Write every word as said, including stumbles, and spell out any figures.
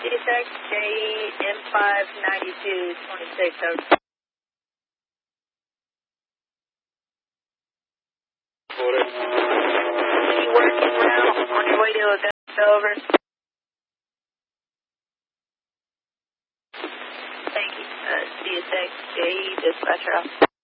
C S X J E M five ninety-two twenty-six, over. You working now on your way to Augusta, over. Thank you. Uh, C S X J E dispatcher off.